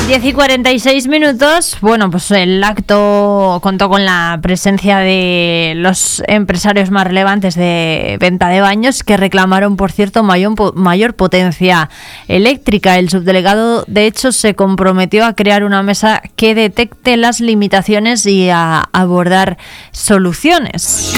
10:46. Bueno, pues el acto contó con la presencia de los empresarios más relevantes de venta de baños que reclamaron, por cierto, mayor potencia eléctrica. El subdelegado, de hecho, se comprometió a crear una mesa que detecte las limitaciones y a abordar soluciones.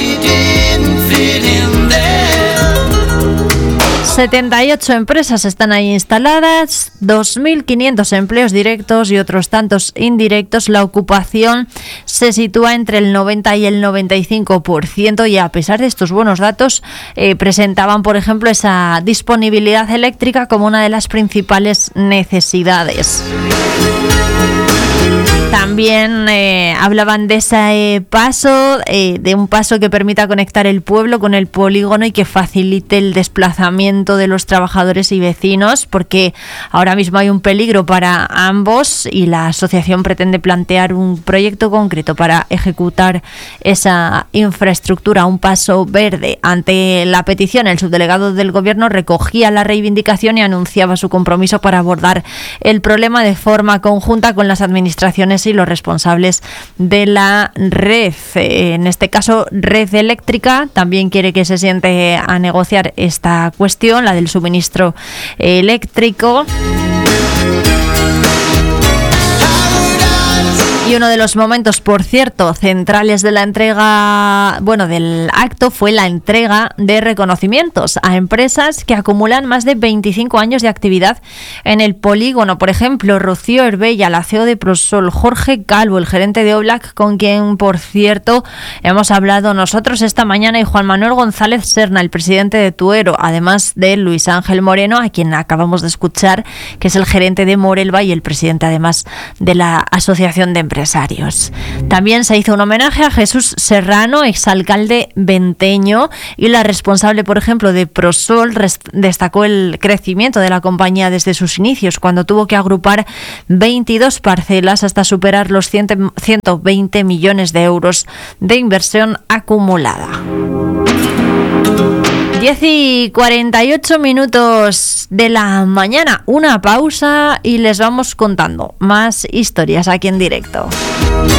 78 empresas están ahí instaladas, 2.500 empleos directos y otros tantos indirectos. La ocupación se sitúa entre el 90 y el 95% y a pesar de estos buenos datos presentaban, por ejemplo, esa disponibilidad eléctrica como una de las principales necesidades. También hablaban de ese paso, de un paso que permita conectar el pueblo con el polígono y que facilite el desplazamiento de los trabajadores y vecinos, porque ahora mismo hay un peligro para ambos y la asociación pretende plantear un proyecto concreto para ejecutar esa infraestructura, un paso verde. Ante la petición, el subdelegado del Gobierno recogía la reivindicación y anunciaba su compromiso para abordar el problema de forma conjunta con las administraciones y los responsables de la red. En este caso, Red Eléctrica también quiere que se siente a negociar esta cuestión, la del suministro eléctrico. Y uno de los momentos, por cierto, centrales de la entrega, del acto fue la entrega de reconocimientos a empresas que acumulan más de 25 años de actividad en el polígono. Por ejemplo, Rocío Herbella, la CEO de Prosol, Jorge Calvo, el gerente de Oblac, con quien, por cierto, hemos hablado nosotros esta mañana, y Juan Manuel González Serna, el presidente de Tuero, además de Luis Ángel Moreno, a quien acabamos de escuchar, que es el gerente de Morelva y el presidente, además, de la Asociación de Empresarios. También se hizo un homenaje a Jesús Serrano, exalcalde venteño, y la responsable, por ejemplo, de Prosol destacó el crecimiento de la compañía desde sus inicios, cuando tuvo que agrupar 22 parcelas hasta superar los 120 millones de euros de inversión acumulada. 10:48 de la mañana, una pausa y les vamos contando más historias aquí en directo.